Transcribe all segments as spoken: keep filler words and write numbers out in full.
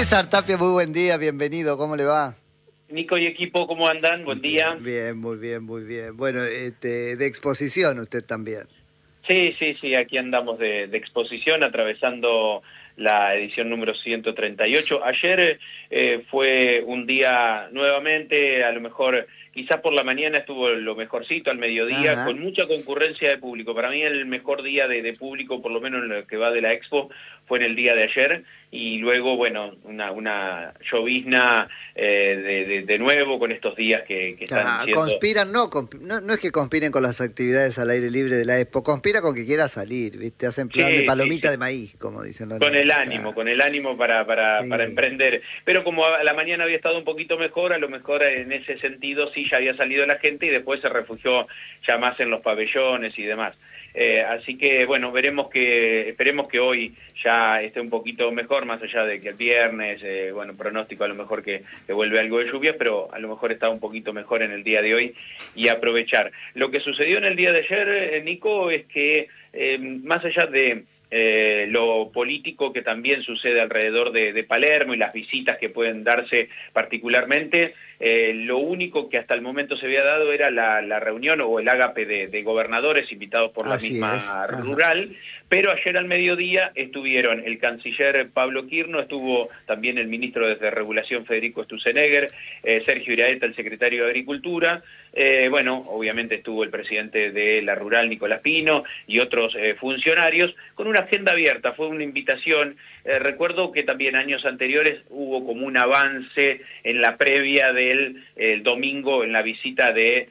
César Tapia, muy buen día, bienvenido, ¿cómo le va? Nico y equipo, ¿cómo andan? Buen día. Bien, muy bien, muy bien. Bueno, este, de exposición usted también. Sí, sí, sí, aquí andamos de, de exposición, atravesando la edición número ciento treinta y ocho. Ayer eh, fue un día nuevamente, a lo mejor, quizás por la mañana estuvo lo mejorcito, al mediodía, Ajá. con mucha concurrencia de público. Para mí el mejor día de, de público, por lo menos en lo que va de la Expo, fue en el día de ayer, y luego, bueno, una, una llovizna eh, de, de, de nuevo con estos días que, que están Ah, siendo... conspiran, no, consp- no, no es que conspiren con las actividades al aire libre de la Expo, conspira con que quiera salir, ¿viste? Hacen plan Sí, de palomita sí, sí. de maíz, como dicen los Con el negros. ánimo, Claro. con el ánimo para, para, Sí. para emprender. Pero como a la mañana había estado un poquito mejor, a lo mejor en ese sentido sí ya había salido la gente y después se refugió ya más en los pabellones y demás. Eh, así que bueno, veremos que, esperemos que hoy ya esté un poquito mejor, más allá de que el viernes, eh, bueno, pronóstico a lo mejor que, que vuelve algo de lluvia, pero a lo mejor está un poquito mejor en el día de hoy y aprovechar. Lo que sucedió en el día de ayer, eh, Nico, es que eh, más allá de... Eh, lo político que también sucede alrededor de, de Palermo y las visitas que pueden darse particularmente, eh, lo único que hasta el momento se había dado era la, la reunión o el ágape de, de gobernadores invitados por la Así misma es. Ajá. rural, pero ayer al mediodía estuvieron el canciller Pablo Quirno, estuvo también el ministro de Regulación Federico Sturzenegger, eh, Sergio Iraeta, el secretario de Agricultura, eh, bueno, obviamente estuvo el presidente de la rural, Nicolás Pino, y otros eh, funcionarios, con una agenda abierta, fue una invitación. Eh, recuerdo que también años anteriores hubo como un avance en la previa del el domingo en la visita de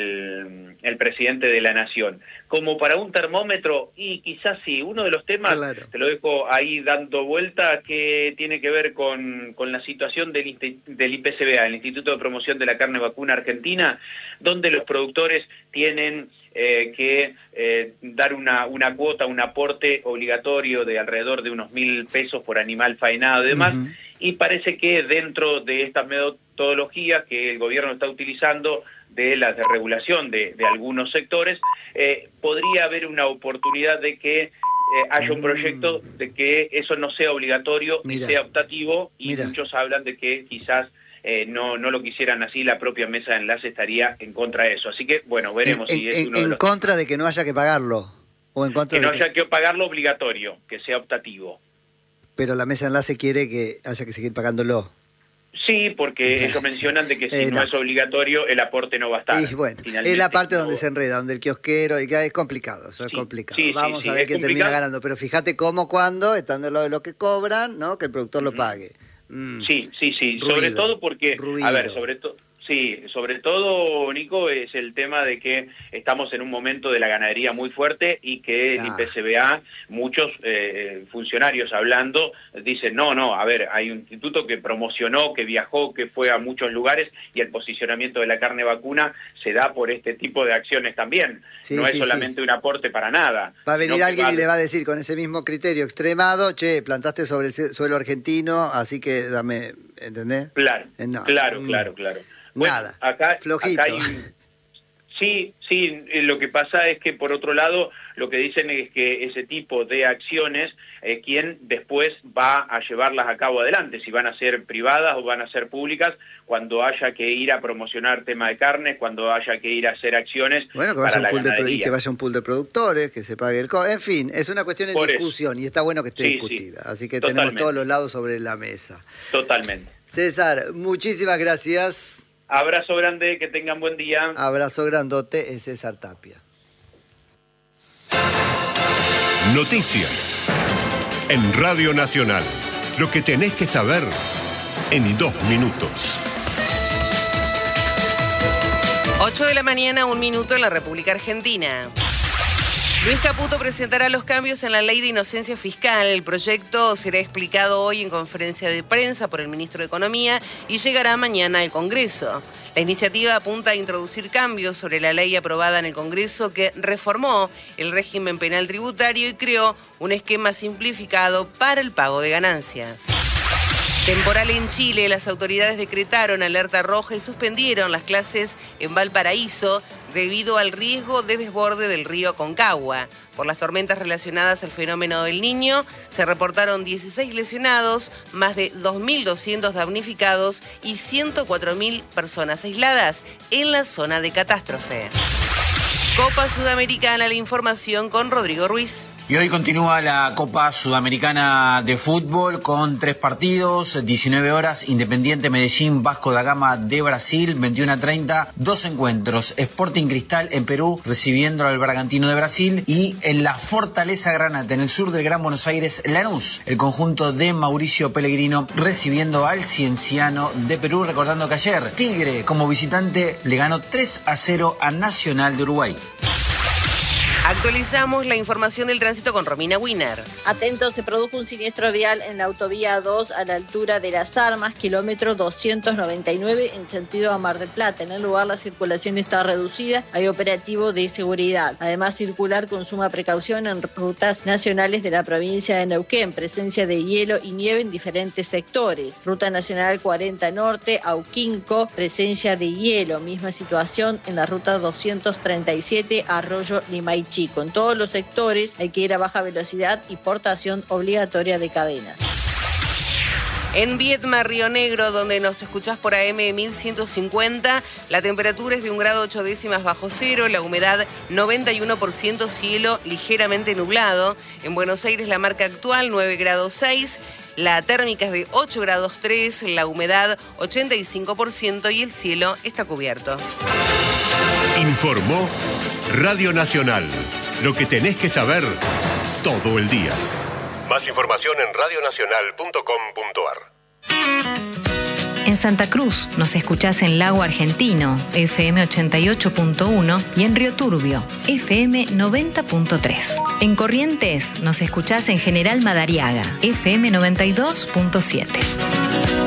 el, el presidente de la Nación. Como para un termómetro, y quizás sí, uno de los temas, Claro. te lo dejo ahí dando vuelta, que tiene que ver con, con la situación del, del I P C B A, el Instituto de Promoción de la Carne Vacuna Argentina, donde los productores tienen eh, que eh, dar una, una cuota, un aporte obligatorio de alrededor de unos mil pesos por animal faenado y demás, uh-huh. Y parece que dentro de estas metodologías que el gobierno está utilizando, de la desregulación de, de algunos sectores, eh, podría haber una oportunidad de que eh, haya un proyecto de que eso no sea obligatorio Mira. y sea optativo, y Mira. muchos hablan de que quizás eh, no, no lo quisieran así, la propia mesa de enlace estaría en contra de eso. Así que, bueno, veremos en, si es en, uno de en los... contra de que no haya que pagarlo, o en contra que de no que... haya que pagarlo obligatorio, que sea optativo. Pero la mesa de enlace quiere que haya que seguir pagándolo. Sí, porque ellos mencionan de que si eh, no. no es obligatorio, el aporte no va a estar. Y bueno, es la parte donde no... se enreda, donde el kiosquero, y que es complicado, eso sí, es complicado. Sí, Vamos sí, a ver quién termina ganando, pero fíjate cómo, cuando, están de lo de lo que cobran, ¿no? Que el productor uh-huh. lo pague. Mm. Sí, sí, sí, Ruido, sobre todo porque, ruido. a ver, sobre todo... Sí, sobre todo, Nico, es el tema de que estamos en un momento de la ganadería muy fuerte y que el ah. I P C B A, muchos eh, funcionarios hablando, dicen, no, no, a ver, hay un instituto que promocionó, que viajó, que fue a muchos lugares, y el posicionamiento de la carne vacuna se da por este tipo de acciones también. Sí, no sí, es solamente sí. un aporte para nada. Va a venir alguien va... y le va a decir con ese mismo criterio extremado, che, plantaste sobre el suelo argentino, así que dame, ¿entendés? Claro, eh, no. claro, mm. claro, claro. Bueno, Nada, acá, flojito. Acá hay un... Sí, sí, lo que pasa es que por otro lado lo que dicen es que ese tipo de acciones, eh, ¿quién después va a llevarlas a cabo adelante? Si van a ser privadas o van a ser públicas, cuando haya que ir a promocionar tema de carnes, cuando haya que ir a hacer acciones bueno, que para vaya la un pool ganadería. De, y que vaya un pool de productores, que se pague el... Co en fin, es una cuestión de discusión eso. Y está bueno que esté sí, discutida. Sí, así que totalmente. Tenemos todos los lados sobre la mesa. Totalmente. César, muchísimas gracias. Abrazo grande, que tengan buen día. Abrazo grandote, es César Tapia. Noticias en Radio Nacional. Lo que tenés que saber en dos minutos. ocho de la mañana, un minuto en la República Argentina. Luis Caputo presentará los cambios en la Ley de Inocencia Fiscal. El proyecto será explicado hoy en conferencia de prensa por el ministro de Economía y llegará mañana al Congreso. La iniciativa apunta a introducir cambios sobre la ley aprobada en el Congreso que reformó el régimen penal tributario y creó un esquema simplificado para el pago de ganancias. Temporal en Chile, las autoridades decretaron alerta roja y suspendieron las clases en Valparaíso debido al riesgo de desborde del río Aconcagua. Por las tormentas relacionadas al fenómeno del Niño, se reportaron dieciséis lesionados, más de dos mil doscientos damnificados y ciento cuatro mil personas aisladas en la zona de catástrofe. Copa Sudamericana, la información con Rodrigo Ruiz. Y hoy continúa la Copa Sudamericana de Fútbol con tres partidos, diecinueve horas, Independiente Medellín, Vasco da Gama de Brasil, veintiuno a treinta, dos encuentros, Sporting Cristal en Perú recibiendo al Bragantino de Brasil y en la Fortaleza Granate, en el sur del Gran Buenos Aires, Lanús, el conjunto de Mauricio Pellegrino recibiendo al Cienciano de Perú, recordando que ayer Tigre como visitante le ganó tres a cero a Nacional de Uruguay. Actualizamos la información del tránsito con Romina Wiener. Atentos, se produjo un siniestro vial en la autovía dos a la altura de Las Armas, kilómetro doscientos noventa y nueve en sentido a Mar del Plata. En el lugar la circulación está reducida, hay operativo de seguridad. Además, circular con suma precaución en rutas nacionales de la provincia de Neuquén, presencia de hielo y nieve en diferentes sectores. Ruta Nacional cuarenta Norte, Auquinco, presencia de hielo. Misma situación en la ruta doscientos treinta y siete, Arroyo Limay Chico. En todos los sectores hay que ir a baja velocidad y portación obligatoria de cadenas. En Viedma, Río Negro, donde nos escuchás por A M mil ciento cincuenta, la temperatura es de un grado ocho décimas bajo cero, la humedad noventa y uno por ciento, cielo ligeramente nublado. En Buenos Aires la marca actual nueve grados seis, la térmica es de ocho grados tres, la humedad ochenta y cinco por ciento y el cielo está cubierto. Informó Radio Nacional. Lo que tenés que saber todo el día. Más información en radio nacional punto com punto a r. En Santa Cruz nos escuchás en Lago Argentino, F M ochenta y ocho punto uno, y en Río Turbio, F M noventa punto tres. En Corrientes nos escuchás en General Madariaga, F M noventa y dos punto siete.